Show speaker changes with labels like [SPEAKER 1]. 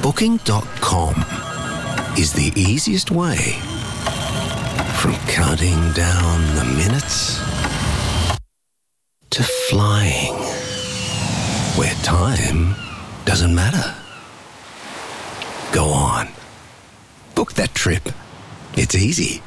[SPEAKER 1] Booking.com is the easiest way from counting down the minutes to flying where time doesn't matter. Go on. Book that trip. It's easy.